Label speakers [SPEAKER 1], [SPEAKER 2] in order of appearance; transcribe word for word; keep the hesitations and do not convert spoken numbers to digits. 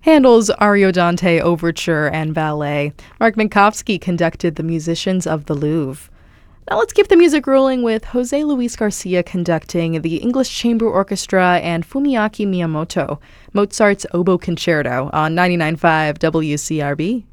[SPEAKER 1] Handel's Ariodante Overture and Ballet. Mark Minkowski conducted the musicians of the Louvre. Now let's keep the music rolling with Jose Luis Garcia conducting the English Chamber Orchestra and Fumiaki Miyamoto, Mozart's Oboe Concerto on ninety-nine point five W C R B.